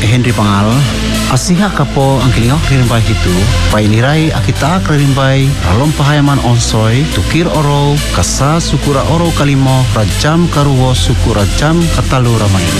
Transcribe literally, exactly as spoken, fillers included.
Henry Pangal. Asiha kapo ang kilingok ririmbay hitu, painiray akita ririmbay, ralom pahayaman onsoy, tukir oro, kasa sukura oro kalimo, rajam karuwo sukura jam katalu ramay.